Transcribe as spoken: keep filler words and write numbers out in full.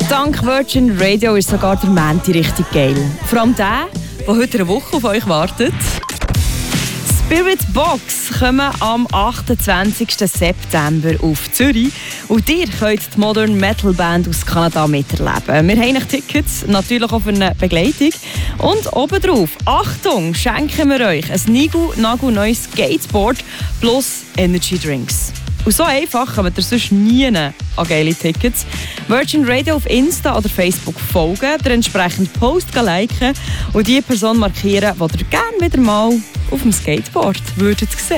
Dank Virgin Radio ist sogar der Menti richtig geil. Vor allem der, der heute eine Woche auf euch wartet. Spirit Box kommen am achtundzwanzigsten September auf Zürich. Und ihr könnt die Modern Metal Band aus Kanada miterleben. Wir haben noch Tickets, natürlich auch für eine Begleitung. Und obendrauf, Achtung, schenken wir euch ein Nigu-Nagu-neues Skateboard plus Energy Drinks. Und so einfach kommt ihr sonst nie an geile Tickets. Virgin Radio auf Insta oder Facebook folgen, der entsprechenden Post liken und die Person markieren, die ihr gerne wieder mal auf dem Skateboard würdet sehen.